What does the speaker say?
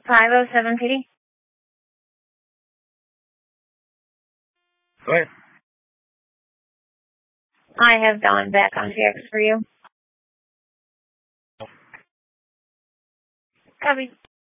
507 PD. Go ahead. I have Dawn back on GX for you. Copy.